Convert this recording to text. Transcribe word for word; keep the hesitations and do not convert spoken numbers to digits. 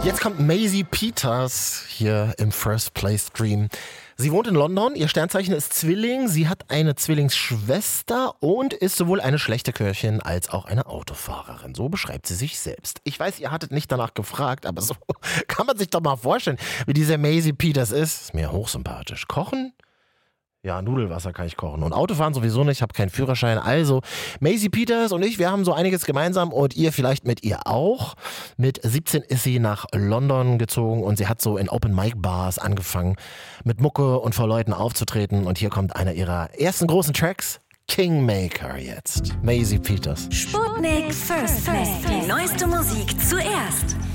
Jetzt kommt Maisie Peters hier im First Place Stream. Sie wohnt in London, ihr Sternzeichen ist Zwilling, sie hat eine Zwillingsschwester und ist sowohl eine schlechte Köchin als auch eine Autofahrerin. So beschreibt sie sich selbst. Ich weiß, ihr hattet nicht danach gefragt, aber so kann man sich doch mal vorstellen, wie diese Maisie Peters ist. Ist mir hochsympathisch. Kochen? Ja, Nudelwasser kann ich kochen. Und Autofahren sowieso nicht, ich habe keinen Führerschein. Also, Maisie Peters und ich, wir haben so einiges gemeinsam und ihr vielleicht mit ihr auch. Mit siebzehn ist sie nach London gezogen und sie hat so in Open-Mic-Bars angefangen, mit Mucke und vor Leuten aufzutreten. Und hier kommt einer ihrer ersten großen Tracks, Kingmaker jetzt. Maisie Peters. Sputnik First Play. Die neueste Musik zuerst.